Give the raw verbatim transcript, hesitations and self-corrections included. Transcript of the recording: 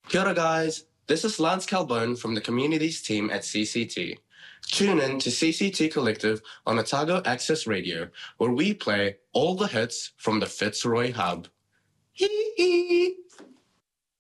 Kia ora, guys. This is Lance Calbone from the Communities team at C C T. Tune in to C C T Collective on Otago Access Radio, where we play all the hits from the Fitzroy Hub. Hee hee!